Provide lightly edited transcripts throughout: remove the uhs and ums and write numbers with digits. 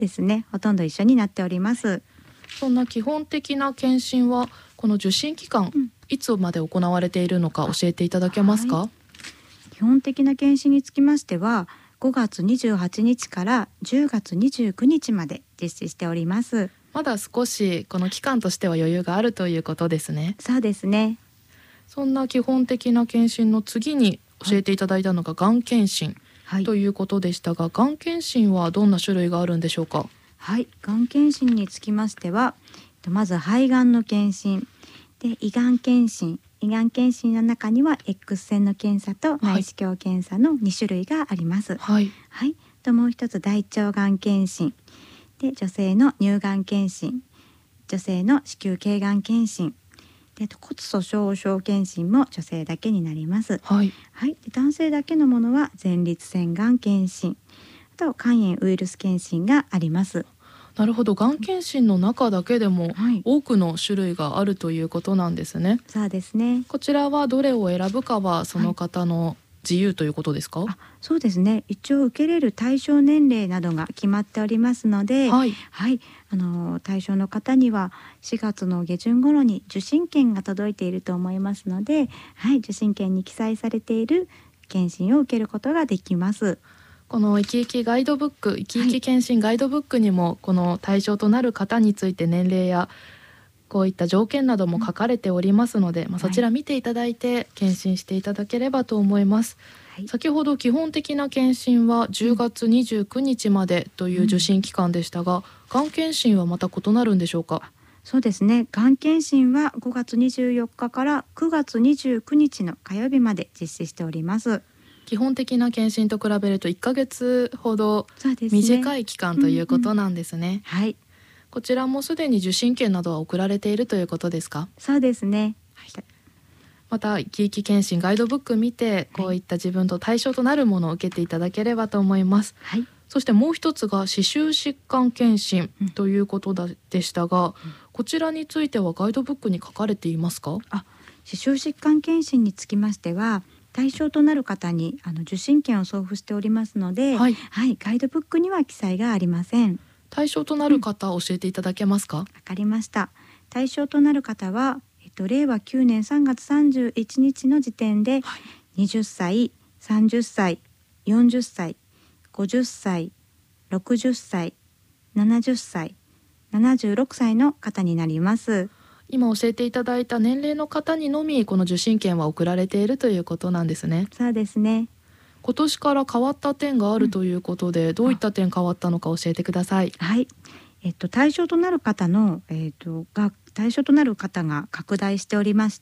ですね、ほとんど一緒になっております。 そんな基本的な検診はこの受診期間、いつまで行われているのか教えていただけますか？ 基本的な検診につきましては5月28日から10月29日まで実施しております。 まだ少しこの期間としては余裕があるということですね。 そうですね。 そんな基本的な検診の次に教えていただいたのががん検診ということでしたが、がん検診はどんな種類があるんでしょうか？ はい、がん検診につきましてはまず肺がんの検診で胃がん検診、胃がん検診の中には X 線の検査と内視鏡検査の2種類があります。 はい、 はい、ともう一つ大腸がん検診で女性の乳がん検診、女性の子宮頸がん検診で骨粗しょう症検診も女性だけになります。 はいはい、で男性だけのものは前立腺がん検診、あと肝炎ウイルス検診があります。 なるほど、がん検診の中だけでも多くの種類があるということなんですね。 そうですね。 こちらはどれを選ぶかはその方の自由ということですか？ そうですね。一応受けれる対象年齢などが決まっておりますので、対象の方には4月の下旬頃に受診券が届いていると思いますので、受診券に記載されている検診を受けることができます。 この生き生きガイドブック、生き生き検診ガイドブックにもこの対象となる方について年齢やこういった条件なども書かれておりますので、そちら見ていただいて検診していただければと思います。先ほど基本的な検診は10月29日までという受診期間でしたが、がん検診はまた異なるんでしょうか？ そうですね。がん検診は5月24日から9月29日の火曜日まで実施しております。 基本的な検診と比べると1ヶ月ほど短い期間ということなんですね。 はい。 こちらもすでに受診券などは送られているということですか？ そうですね。 また生き生き検診ガイドブック見てこういった自分と対象となるものを受けていただければと思います。そしてもう一つが歯周疾患検診ということでしたが、こちらについてはガイドブックに書かれていますか？ 歯周疾患検診につきましては対象となる方に受診券を送付しておりますので、ガイドブックには記載がありません。 対象となる方、教えていただけますか？ わかりました。対象となる方は、令和9年3月31日の時点で、20歳、30歳、40歳、50歳、60歳、70歳、76歳の方になります。 今教えていただいた年齢の方にのみこの受診券は送られているということなんですね。 そうですね。 今年から変わった点があるということで、どういった点変わったのか教えてください。 対象となる方の、対象となる方が拡大しておりまして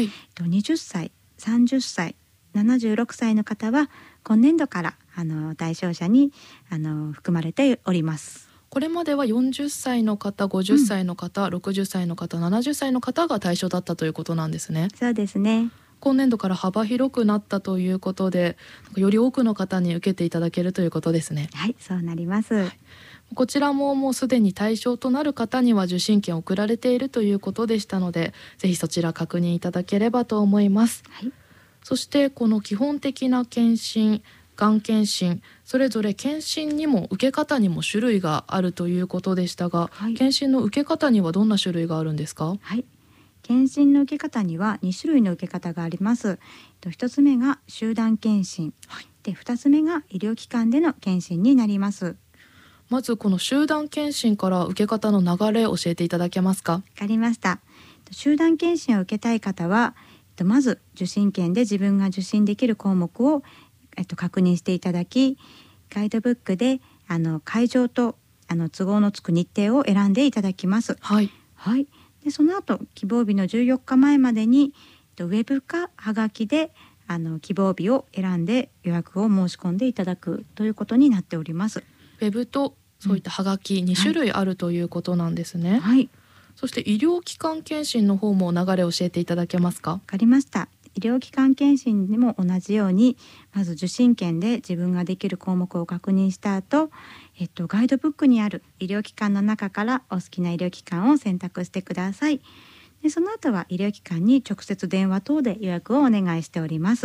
、20歳、30歳、76歳の方は今年度から対象者に含まれております。 これまでは40歳の方、50歳の方、60歳の方、70歳の方が対象だったということなんですね。 そうですね。 今年度から幅広くなったということで、より多くの方に受けていただけるということですね。 はい、そうなります。 こちらももうすでに対象となる方には受診券を送られているということでしたので、ぜひそちら確認いただければと思います。そしてこの基本的な検診、がん検診、それぞれ検診にも受け方にも種類があるということでしたが、検診の受け方にはどんな種類があるんですか？ 検診の受け方には2種類の受け方があります。1つ目が集団検診、で2つ目が医療機関での検診になります。 まずこの集団検診から受け方の流れを教えていただけますか？ わかりました。集団検診を受けたい方は、まず受診券で自分が受診できる項目を確認していただき、ガイドブックで会場と都合のつく日程を選んでいただきます。でその後希望日の14日前までにウェブかはがきで希望日を選んで予約を申し込んでいただくということになっております。 ウェブとそういったはがき2種類あるということなんですね。そして医療機関検診の方も流れを教えていただけますか？ わかりました。医療機関検診にも同じように、まず受診券で自分ができる項目を確認した後、ガイドブックにある医療機関の中からお好きな医療機関を選択してください。でその後は医療機関に直接電話等で予約をお願いしております。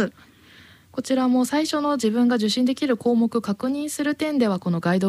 こちらも最初の自分が受診できる項目確認する点ではこのガイド